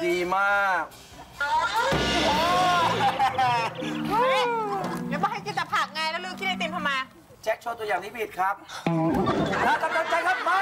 ดีมากเดี๋ยวบอกให้กินแต่ผักไงแล้วลืมกินไอติมทำไมแจ็คโชว์ตัวอย่างที่ผิดครับถ้ากำลังใจครับมา